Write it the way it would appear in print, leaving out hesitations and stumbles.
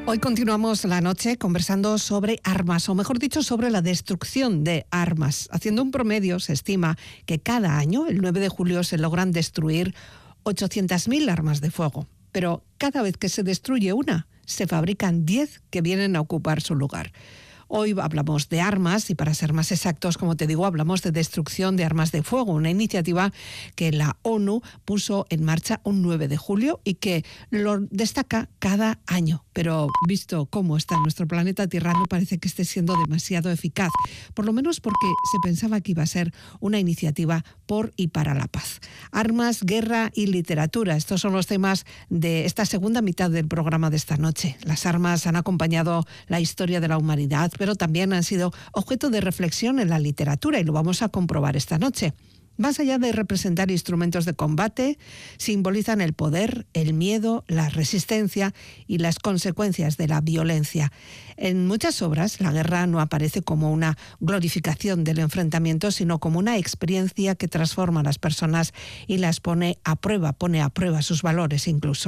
Hoy continuamos la noche conversando sobre armas, o mejor dicho, sobre la destrucción de armas. Haciendo un promedio, se estima que cada año, el 9 de julio, se logran destruir 800.000 armas de fuego. Pero cada vez que se destruye una, se fabrican 10 que vienen a ocupar su lugar. Hoy hablamos de armas y, para ser más exactos, como te digo, hablamos de destrucción de armas de fuego, una iniciativa que la ONU puso en marcha un 9 de julio y que lo destaca cada año. Pero visto cómo está nuestro planeta Tierra, no parece que esté siendo demasiado eficaz, por lo menos porque se pensaba que iba a ser una iniciativa por y para la paz. Armas, guerra y literatura, estos son los temas de esta segunda mitad del programa de esta noche. Las armas han acompañado la historia de la humanidad, pero también han sido objeto de reflexión en la literatura, y lo vamos a comprobar esta noche. Más allá de representar instrumentos de combate, simbolizan el poder, el miedo, la resistencia y las consecuencias de la violencia. En muchas obras, la guerra no aparece como una glorificación del enfrentamiento, sino como una experiencia que transforma a las personas y las pone a prueba sus valores incluso.